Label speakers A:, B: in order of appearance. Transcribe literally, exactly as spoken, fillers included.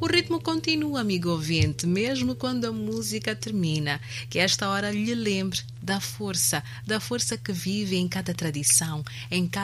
A: O ritmo continua, amigo ouvinte, mesmo quando a música termina. Que esta hora lhe lembre da força, da força que vive em cada tradição, em cada